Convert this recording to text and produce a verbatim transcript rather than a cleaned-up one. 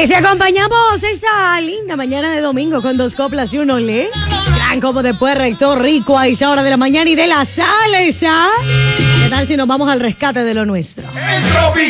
Y si acompañamos esta linda mañana de domingo con dos coplas y un olé, gran como de Puerto Rico a esa hora de la mañana y de la salsa. ¿Qué tal si nos vamos al rescate de lo nuestro? El